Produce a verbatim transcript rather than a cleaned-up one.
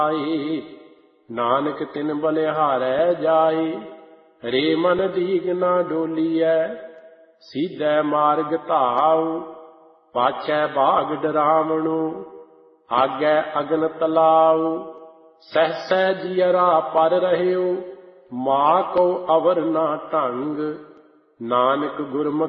ਨਾਨਕ ਤਿਨ ਬਲਿਹਾਰੈ ਜਾਏ। ਰੇ ਮਨ ਦੀਗ ਨਾ ਡੋਲੀਐ, ਸੀਧੈ ਮਾਰਗ ਧਾਉ। ਪਾਛੈ ਬਾਗ ਡਰਾਵਣੁ, ਆਗੈ ਅਗਨ ਤਲਾਉ। ਸਹਸੈ ਜੀਅਰਾ ਪਰ ਰਹਿਓ, ਮਾ ਕੋ ਅਵਰ ਨਾ ਢੰਗ। ਨਾਨਕ ਗੁਰਮੁਖ